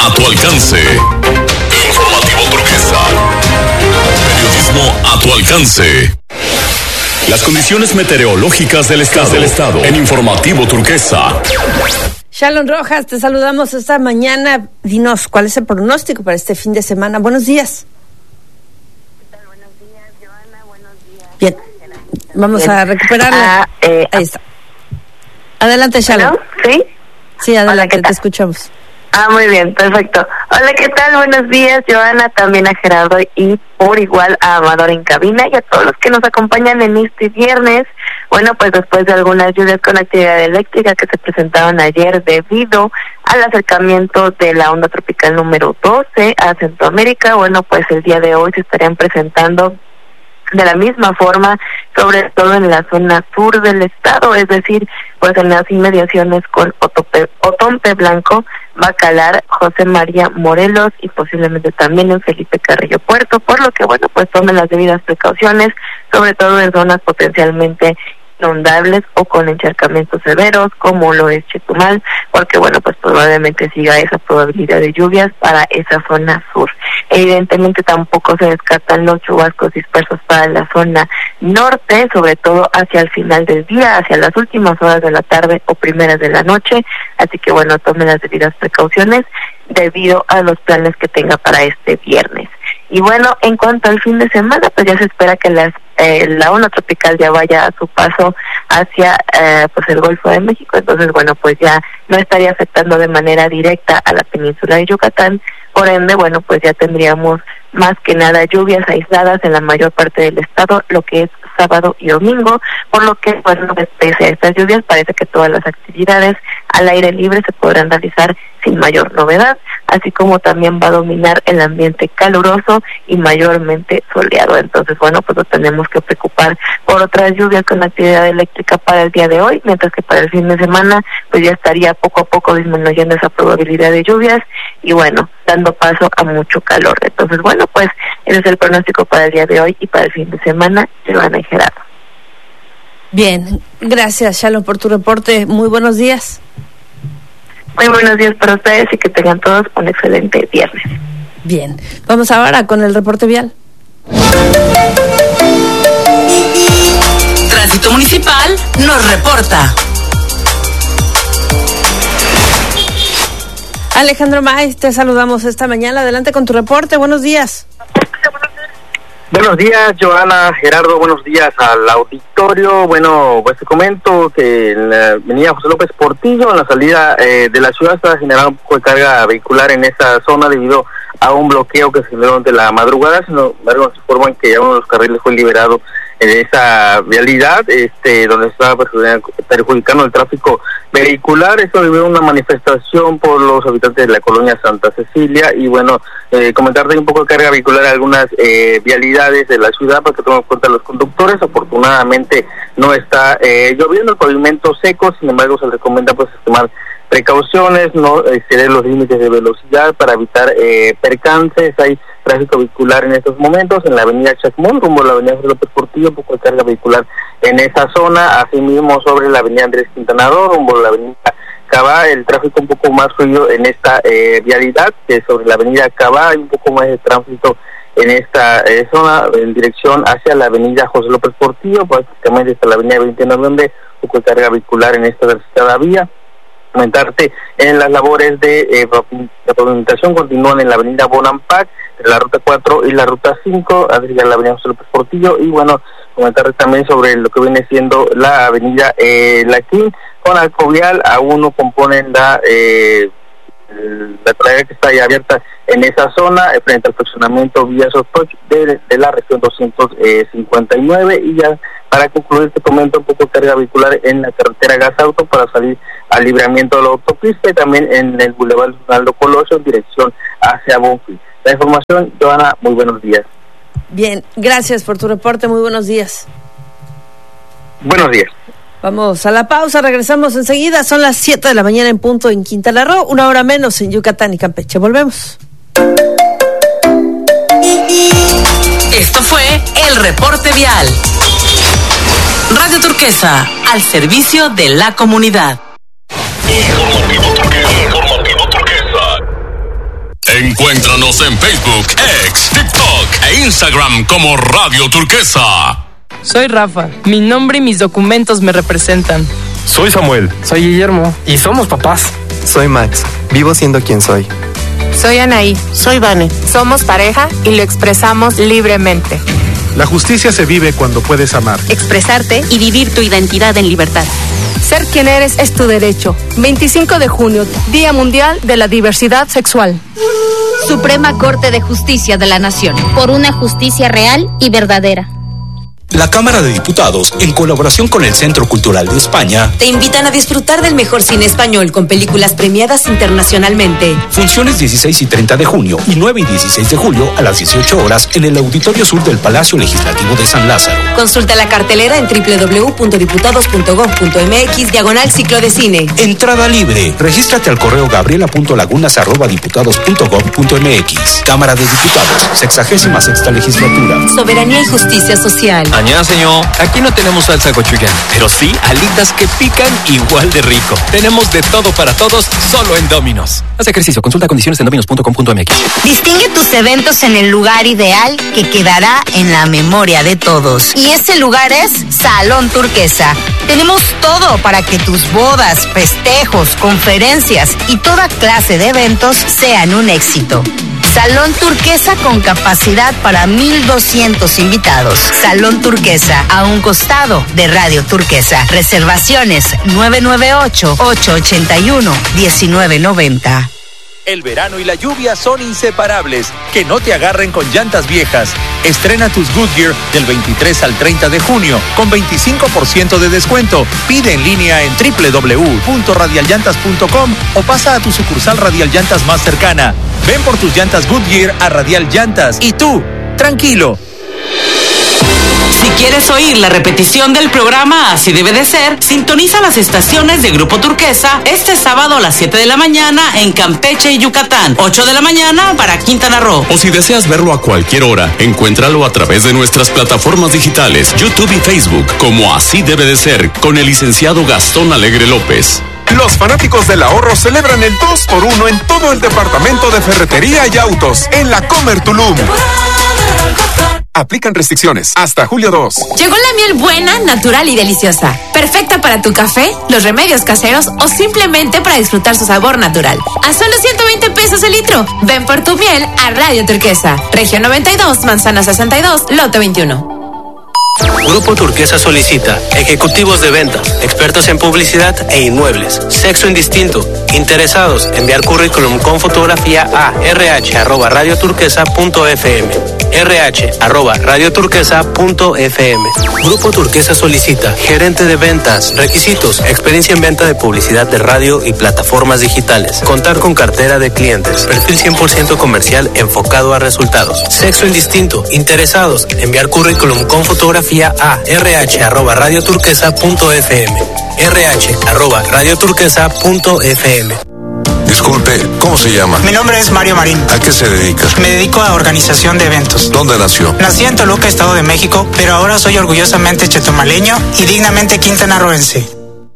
a tu alcance. Informativo Turquesa. Periodismo a tu alcance. Las condiciones meteorológicas del estado. En Informativo Turquesa. Shalom Rojas, te saludamos esta mañana. Dinos, ¿cuál es el pronóstico para este fin de semana? Buenos días. ¿Qué tal? Buenos días, Joana. Buenos días. Bien, vamos a recuperarla. Ahí está. Adelante, Shalom. ¿Hello? ¿Sí? Sí, adelante, Hola, te escuchamos. Muy bien, perfecto. Hola, ¿qué tal? Buenos días, Joana, también a Gerardo y por igual a Amador en cabina y a todos los que nos acompañan en este viernes. Bueno, pues después de algunas lluvias con actividad eléctrica que se presentaron ayer debido al acercamiento de la onda tropical número 12 a Centroamérica, bueno, pues el día de hoy se estarían presentando de la misma forma, sobre todo en la zona sur del estado, es decir, pues en las inmediaciones con Otompe Blanco, Bacalar, José María Morelos y posiblemente también en Felipe Carrillo Puerto, por lo que bueno, pues tomen las debidas precauciones, sobre todo en zonas potencialmente inundables o con encharcamientos severos, como lo es Chetumal, porque bueno, pues probablemente siga esa probabilidad de lluvias para esa zona sur. Evidentemente tampoco se descartan los chubascos dispersos para la zona norte, sobre todo hacia el final del día, hacia las últimas horas de la tarde o primeras de la noche, así que bueno, tomen las debidas precauciones debido a los planes que tenga para este viernes. Y bueno, en cuanto al fin de semana, pues ya se espera que la onda tropical ya vaya a su paso hacia pues el Golfo de México, entonces bueno, pues ya no estaría afectando de manera directa a la península de Yucatán, por ende, bueno, pues ya tendríamos más que nada lluvias aisladas en la mayor parte del estado, lo que es sábado y domingo, por lo que, bueno, pese a estas lluvias, parece que todas las actividades al aire libre se podrán realizar sin mayor novedad, así como también va a dominar el ambiente caluroso y mayormente soleado. Entonces, bueno, pues no tenemos que preocupar por otras lluvias con actividad eléctrica para el día de hoy, mientras que para el fin de semana, pues ya estaría poco a poco disminuyendo esa probabilidad de lluvias y, bueno, dando paso a mucho calor. Entonces, bueno, pues ese es el pronóstico para el día de hoy y para el fin de semana, Giovanna y Gerardo. Bien, gracias, Shalom, por tu reporte. Muy buenos días. Muy buenos días para ustedes y que tengan todos un excelente viernes. Bien, vamos ahora con el reporte vial. Tránsito Municipal nos reporta. Alejandro Maíz, te saludamos esta mañana. Adelante con tu reporte. Buenos días. Buenos días, Joana, Gerardo, buenos días al auditorio. Bueno, pues te comento que en la avenida José López Portillo, en la salida de la ciudad, está generando un poco de carga vehicular en esa zona debido a un bloqueo que se generó durante la madrugada. Sin embargo, se informan que ya uno de los carriles fue liberado en esa vialidad, donde estaba perjudicando el tráfico vehicular. Esto debido a una manifestación por los habitantes de la colonia Santa Cecilia y bueno, comentarte un poco de carga vehicular en algunas vialidades de la ciudad para que tomen en cuenta los conductores. Afortunadamente no está lloviendo, el pavimento seco, sin embargo se recomienda pues tomar precauciones, no exceder los límites de velocidad para evitar percances. Hay tráfico vehicular en estos momentos en la avenida Chacmón, rumbo a la avenida López Portillo, un poco de carga vehicular en esa zona, asimismo sobre la avenida Andrés Quintanador, rumbo a la avenida Cabá, el tráfico un poco más fluido en esta vialidad, que sobre la avenida Cabá hay un poco más de tránsito en esta zona en dirección hacia la avenida José López Portillo, prácticamente hasta la avenida 20 de noviembre, un poco de carga vehicular en esta tercera vía. Comentarte en las labores de pavimentación continúan en la avenida Bonampak, la ruta 4 y la ruta 5, hacia la avenida José López Portillo, y bueno, comentarte también sobre lo que viene siendo la avenida Laquín, con Alcovial, aún no componen la travesía que está ya abierta en esa zona, frente al fraccionamiento Villa Sotoch de la región 259, y ya para concluir te comento un poco de carga vehicular en la carretera Gas Auto para salir al libramiento de la autopista y también en el Boulevard Ronaldo Colosio en dirección hacia Bonfil. La información, Joana, muy buenos días. Bien, gracias por tu reporte, muy buenos días. Buenos días. Vamos a la pausa, regresamos enseguida, son las 7 de la mañana en punto en Quintana Roo, 1 hora menos en Yucatán y Campeche. Volvemos. Esto fue el reporte vial. Radio Turquesa, al servicio de la comunidad. Informativo Turquesa. Encuéntranos en Facebook, X, TikTok e Instagram como Radio Turquesa. Soy Rafa. Mi nombre y mis documentos me representan. Soy Samuel. Soy Guillermo. Y somos papás. Soy Max. Vivo siendo quien soy. Soy Anaí. Soy Vane. Somos pareja y lo expresamos libremente. La justicia se vive cuando puedes amar, expresarte y vivir tu identidad en libertad. Ser quien eres es tu derecho. 25 de junio, Día Mundial de la Diversidad Sexual. Suprema Corte de Justicia de la Nación. Por una justicia real y verdadera. La Cámara de Diputados, en colaboración con el Centro Cultural de España, te invitan a disfrutar del mejor cine español con películas premiadas internacionalmente. Funciones 16 y 30 de junio y 9 y 16 de julio a las 18 horas en el Auditorio Sur del Palacio Legislativo de San Lázaro. Consulta la cartelera en www.diputados.gov.mx/ciclo de cine. Entrada libre. Regístrate al correo gabriela.lagunas@diputados.gov.mx. Cámara de Diputados, 66ª legislatura. Soberanía y justicia social. Señor, aquí no tenemos salsa gochuján, pero sí alitas que pican igual de rico. Tenemos de todo para todos, solo en Domino's. Haz ejercicio, consulta condiciones en dominos.com.mx. Distingue tus eventos en el lugar ideal que quedará en la memoria de todos. Y ese lugar es Salón Turquesa. Tenemos todo para que tus bodas, festejos, conferencias y toda clase de eventos sean un éxito. Salón Turquesa con capacidad para 1,200 invitados. Salón Turquesa, a un costado de Radio Turquesa. Reservaciones 998-881-1990. El verano y la lluvia son inseparables. Que no te agarren con llantas viejas. Estrena tus Goodyear del 23 al 30 de junio con 25% de descuento. Pide en línea en www.radialllantas.com o pasa a tu sucursal Radial Llantas más cercana. Ven por tus llantas Goodyear a Radial Llantas. Y tú, tranquilo. Si quieres oír la repetición del programa Así Debe de Ser, sintoniza las estaciones de Grupo Turquesa este sábado a las 7 de la mañana en Campeche y Yucatán, 8 de la mañana para Quintana Roo. O si deseas verlo a cualquier hora, encuéntralo a través de nuestras plataformas digitales, YouTube y Facebook, como Así Debe de Ser, con el licenciado Gastón Alegre López. Los fanáticos del ahorro celebran el 2x1 en todo el departamento de ferretería y autos en la Comer Tulum. Aplican restricciones hasta julio 2. Llegó la miel buena, natural y deliciosa. Perfecta para tu café, los remedios caseros o simplemente para disfrutar su sabor natural. A solo 120 pesos el litro. Ven por tu miel a Radio Turquesa. Región 92, Manzana 62, Lote 21. Grupo Turquesa solicita ejecutivos de ventas, expertos en publicidad e inmuebles, sexo indistinto, interesados, enviar currículum con fotografía a rh@radioturquesa.fm. rh@radioturquesa.fm. Grupo Turquesa solicita gerente de ventas, requisitos, experiencia en venta de publicidad de radio y plataformas digitales, contar con cartera de clientes, perfil 100% comercial enfocado a resultados, sexo indistinto, interesados, enviar currículum con fotografía a rh@radioturquesa.fm. rh@radioturquesa.fm. Disculpe, ¿cómo se llama? Mi nombre es Mario Marín. ¿A qué se dedica? Me dedico a organización de eventos. ¿Dónde nació? Nací en Toluca, Estado de México, pero ahora soy orgullosamente chetumaleño y dignamente quintanarroense.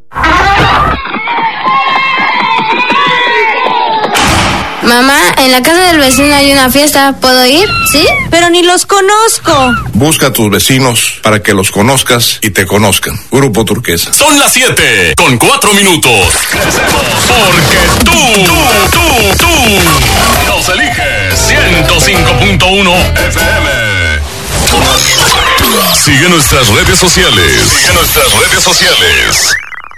Mamá, en la casa del vecino hay una fiesta, ¿puedo ir? ¿Sí? Pero ni los conozco. Busca a tus vecinos para que los conozcas y te conozcan. Grupo Turquesa. Son las 7 con 4 minutos. Crecemos porque tú nos eliges. 105.1 FM. Sigue nuestras redes sociales.